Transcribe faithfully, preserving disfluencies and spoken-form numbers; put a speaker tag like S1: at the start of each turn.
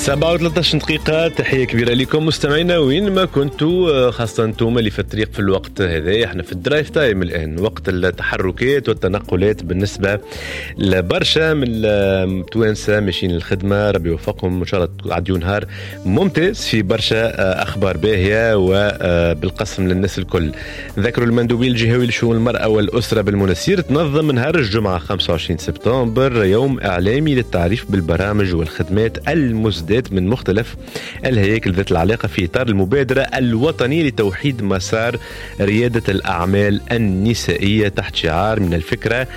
S1: سبعة وثلاثة عشر دقيقة. تحية كبيرة لكم مستمعينا وين ما كنتوا، خاصة انتم اللي في الطريق في الوقت هذا. احنا في الدرايف تايم الآن، وقت التحركات والتنقلات بالنسبة لبرشا من التوانسة ماشيين الخدمة. ربي يوفقهم ان شاء الله، تعديوا نهار ممتاز في برشا أخبار باهية وبالقسم للناس الكل. ذكروا المندوبي الجهوي لشؤون المرأة والأسرة بالمنسير تنظم نهار الجمعة خمسة وعشرين سبتمبر يوم إعلامي للتعريف بالبرامج والخدمات المزدات من مختلف الهياكل ذات العلاقة في إطار المبادرة الوطنية لتوحيد مسار ريادة الأعمال النسائية تحت شعار من الفكرة